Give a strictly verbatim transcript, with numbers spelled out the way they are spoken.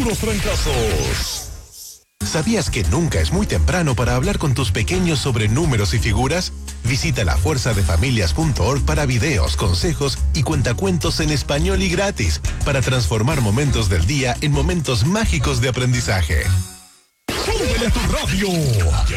puros trancazos. ¿Sabías que nunca es muy temprano para hablar con tus pequeños sobre números y figuras? Visita la fuerza de familias punto org para videos, consejos y cuentacuentos en español y gratis para transformar momentos del día en momentos mágicos de aprendizaje. ¡Súbele a tu radio!